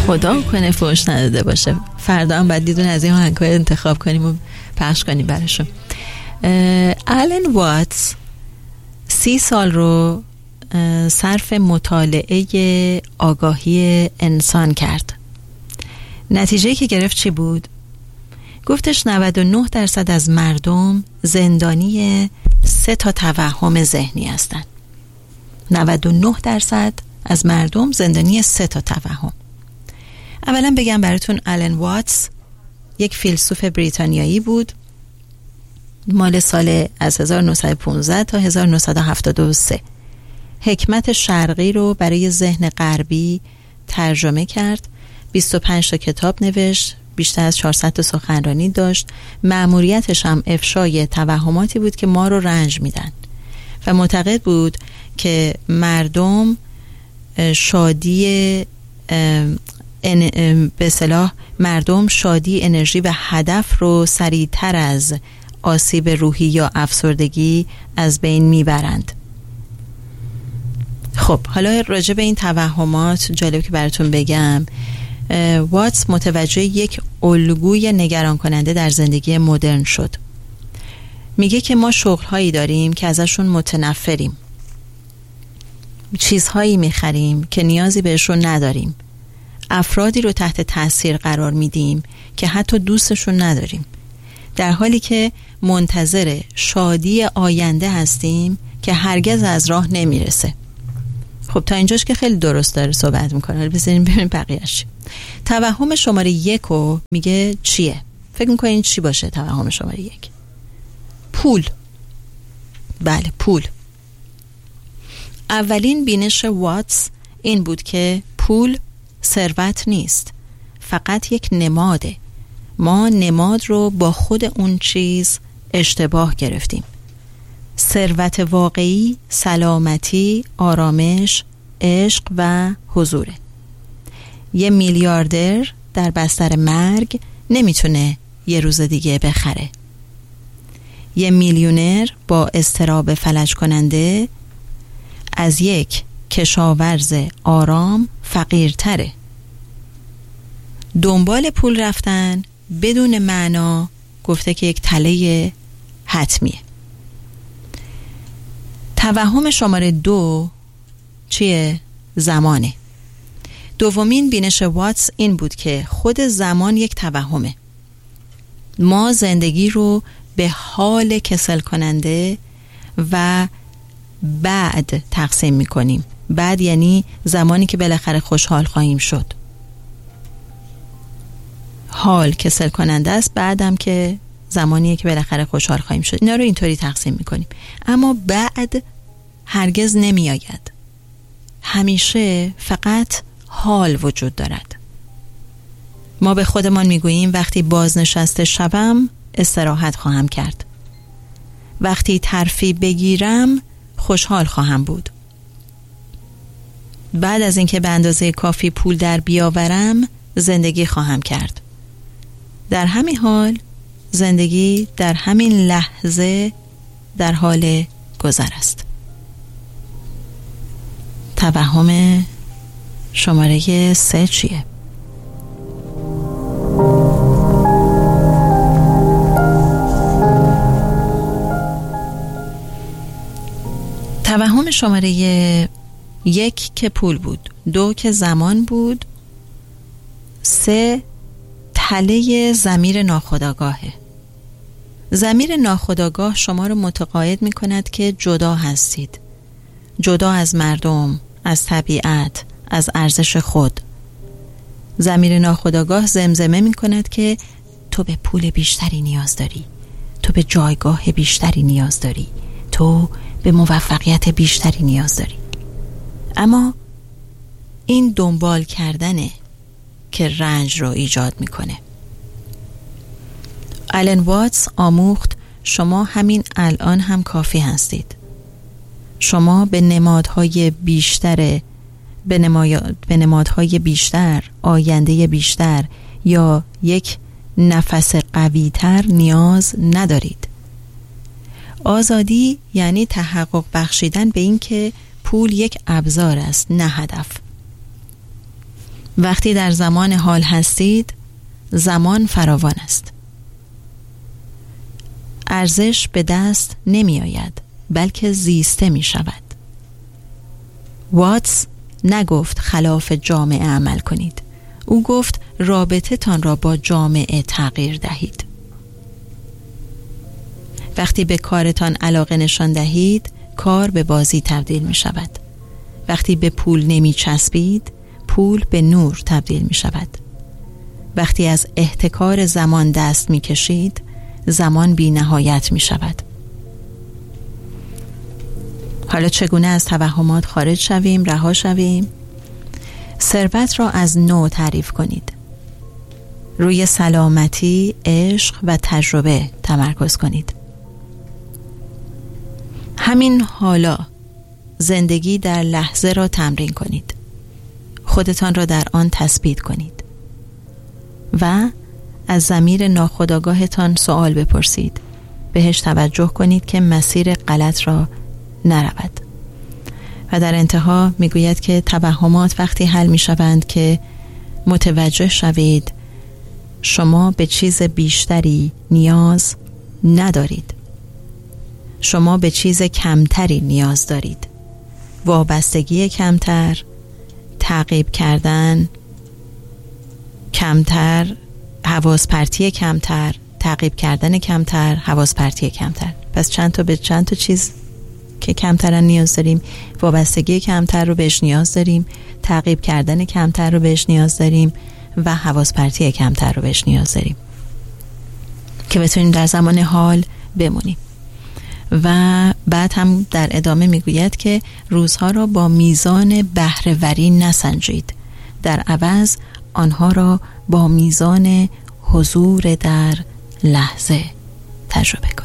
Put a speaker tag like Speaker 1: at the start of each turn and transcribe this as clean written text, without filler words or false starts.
Speaker 1: خدا کنه فوش نداده باشه. فردا هم باید دیدون از این آهنگ‌ها انتخاب کنیم و پخش کنیم براشون. آلن واتس 30 سال رو صرف مطالعه آگاهی انسان کرد. نتیجه‌ای که گرفت چی بود؟ گفتش 99% از مردم زندانی 3 توهم ذهنی هستن. 99% از مردم زندانی 3 توهم. اولا بگم براتون آلن واتس یک فیلسوف بریتانیایی بود، مال سال از 1915 تا 1973. حکمت شرقی رو برای ذهن غربی ترجمه کرد. 25 تا کتاب نوشت، بیشتر از 400 تا سخنرانی داشت. مأموریتش هم افشای توهماتی بود که ما رو رنج میدن و معتقد بود که مردم شادی به اصطلاح مردم شادی، انرژی و هدف رو سریعتر از آسیب روحی یا افسردگی از بین میبرند. خب حالا راجع به این توهمات جالب که براتون بگم، واتس متوجه یک الگوی نگران کننده در زندگی مدرن شد. میگه که ما شغل‌هایی داریم که ازشون متنفریم، چیزهایی میخریم که نیازی بهشون نداریم، افرادی رو تحت تاثیر قرار میدیم که حتی دوستشون نداریم، در حالی که منتظر شادی آینده هستیم که هرگز از راه نمیرسه. خب تا اینجاش که خیلی درست داره صحبت میکنه. بذاریم ببینیم بقیه‌اش. توهم شماره 1 رو میگه چیه؟ فکر میکنین چی باشه توهم شماره 1؟ پول. بله، پول. اولین بینش واتس این بود که پول ثروت نیست، فقط یک نماده. ما نماد رو با خود اون چیز اشتباه گرفتیم. ثروت واقعی سلامتی، آرامش، عشق و حضوره. یه میلیاردر در بستر مرگ نمیتونه یه روز دیگه بخره. یه میلیونر با اضطراب فلج کننده از یک کشاورز آرام فقیرتره. دنبال پول رفتن بدون معنا گفته که یک تله حتمیه. توهم شماره 2 چیه؟ زمانه. دومین بینش واتس این بود که خود زمان یک توهمه. ما زندگی رو به حال کسل کننده و بعد تقسیم میکنیم. بعد یعنی زمانی که بالاخره خوشحال خواهیم شد. حال کسل کننده است، بعدم که زمانیه که بالاخره خوشحال خواهیم شد. اینا رو اینطوری تقسیم میکنیم. اما بعد هرگز نمی آید. همیشه فقط حال وجود دارد. ما به خودمان میگوییم وقتی بازنشسته شوم استراحت خواهم کرد. وقتی ترفیع بگیرم خوشحال خواهم بود. بعد از اینکه به اندازه کافی پول در بیاورم زندگی خواهم کرد. در همین حال زندگی در همین لحظه در حال گذر است. توهم شماره 3 چیه؟ توهم شماره 1 که پول بود، 2 که زمان بود، 3 تله ضمیر ناخودآگاهه. ضمیر ناخودآگاه شما رو متقاعد می کند که جدا هستید، جدا از مردم، از طبیعت، از ارزش خود. ضمیر ناخودآگاه زمزمه می کند که تو به پول بیشتری نیاز داری، تو به جایگاه بیشتری نیاز داری، تو به موفقیت بیشتری نیاز داری. اما این دنبال کردنه که رنج رو ایجاد میکنه. آلن واتس آموخت شما همین الان هم کافی هستید. شما به نمادهای بیشتر، آینده بیشتر یا یک نفس قوی تر نیاز ندارید. آزادی یعنی تحقق بخشیدن به این که پول یک ابزار است، نه هدف. وقتی در زمان حال هستید، زمان فراوان است. ارزش به دست نمی آید، بلکه زیسته می شود. واتس نگفت خلاف جامعه عمل کنید. او گفت رابطه تان را با جامعه تغییر دهید. وقتی به کارتان علاقه نشان دهید، کار به بازی تبدیل می شود. وقتی به پول نمی چسبید، پول به نور تبدیل می شود. وقتی از احتکار زمان دست می کشید، زمان بی نهایت می شود. حالا چگونه از توهمات خارج شویم، رها شویم؟ ثروت را از نو تعریف کنید. روی سلامتی، عشق و تجربه تمرکز کنید. همین حالا زندگی در لحظه را تمرین کنید. خودتان را در آن تثبیت کنید و از ضمیر ناخودآگاهتان سوال بپرسید. بهش توجه کنید که مسیر غلط را نرود. و در انتها میگوید که توهمات وقتی حل میشوند که متوجه شوید شما به چیز بیشتری نیاز ندارید. شما به چیز کمتری نیاز دارید. وابستگی کمتر، تعقیب کردن کمتر، حواس پرتی کمتر، تعقیب کردن کمتر، حواس پرتی کمتر. پس چند تا چیز که کمترن نیاز داریم. وابستگی کمتر رو بهش نیاز داریم، تعقیب کردن کمتر رو بهش نیاز داریم و حواس پرتی کمتر رو بهش نیاز داریم که بتونیم در زمان حال بمونیم. و بعد هم در ادامه میگوید که روزها را با میزان بهره‌وری نسنجید، در عوض آنها را با میزان حضور در لحظه تجربه کنید.